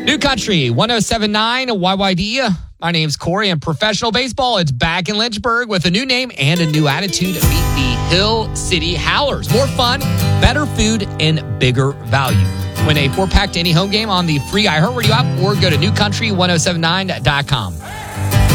New Country 1079 YYD. My name's Corey, and professional baseball, it's back in Lynchburg with a new name and a new attitude. Meet the Hill City Howlers. More fun, better food, and bigger value. Win a 4-pack to any home game on the free iHeartRadio app or go to newcountry1079.com.